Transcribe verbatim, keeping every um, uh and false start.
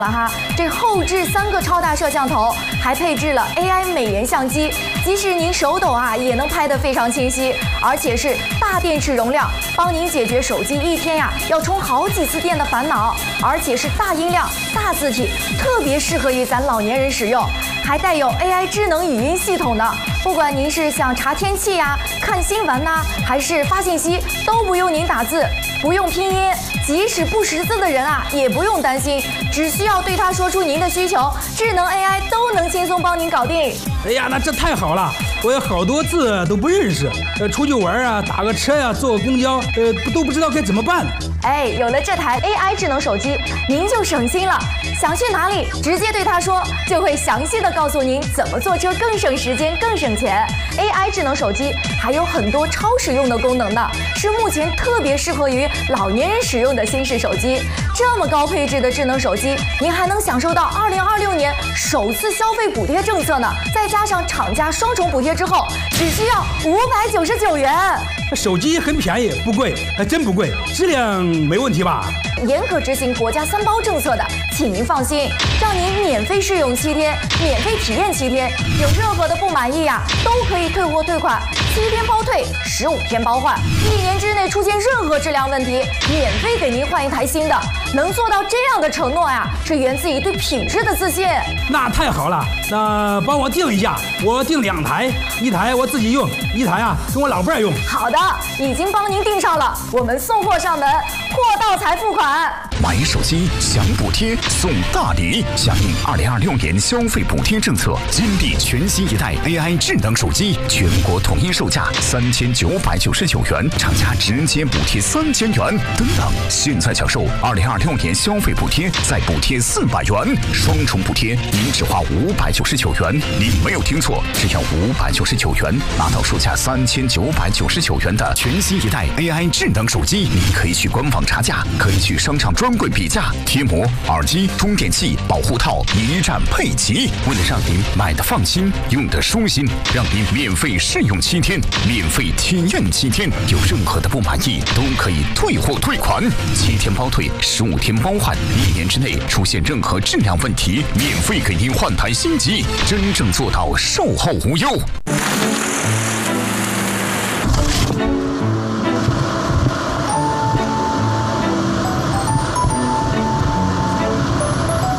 哈，这后置三个超大摄像头，还配置了 A I 美颜相机，即使您手抖啊，也能拍得非常清晰，而且是大电池容量，帮您解决手机一天呀要充好几次电的烦恼，而且是大音量、大字体，特别适合于咱老年人使用，还带有 A I 智能语音系统呢。不管您是想查天气呀、看新闻呐、啊，还是发信息，都不用您打字，不用拼音，即使不识字的人啊，也不用担心，只需要对他说出您的需求，智能 A I 都能轻松帮您搞定。 哎呀，那这太好了！我有好多字都不认识，呃，出去玩啊，打个车呀、啊，坐个公交，呃，都不知道该怎么办。 哎，有了这台 A I 智能手机，您就省心了。想去哪里，直接对他说，就会详细的告诉您怎么坐车更省时间、更省钱。A I 智能手机还有很多超实用的功能呢，是目前特别适合于老年人使用的新式手机。这么高配置的智能手机，您还能享受到二零二六年首次消费补贴政策呢，再加上厂家双重补贴之后，只需要五百九十九元。 手机很便宜，不贵，还真不贵，质量没问题吧？ 严格执行国家三包政策的，请您放心，让您免费试用七天，免费体验七天，有任何的不满意呀、啊，都可以退货退款，七天包退，十五天包换，一年之内出现任何质量问题，免费给您换一台新的。能做到这样的承诺呀，是源自于对品质的自信。 那太好了，那帮我订一下，我订两台，一台我自己用，一台啊跟我老伴儿用。 好的，已经帮您订上了，我们送货上门，货到才付款。 买手机享补贴送大礼，响应二零二六年消费补贴政策，金地全新一代 A I 智能手机，全国统一售价三千九百九十九元，厂家直接补贴三千元。等等，现在享受二零二六年消费补贴，再补贴四百元，双重补贴，您只花五百九十九元。您没有听错，只要五百九十九元，拿到售价三千九百九十九元的全新一代 A I 智能手机。您可以去官网查价，可以去商场专柜比价，贴膜、耳机、充电器、保护套一站配齐。为了让您买的放心，用的舒心，让您免费试用七天，免费体验七天，有任何的不满意都可以退货退款，七天包退，十五天包换，一年之内出现任何质量问题，免费给您换台新机，真正做到售后无忧。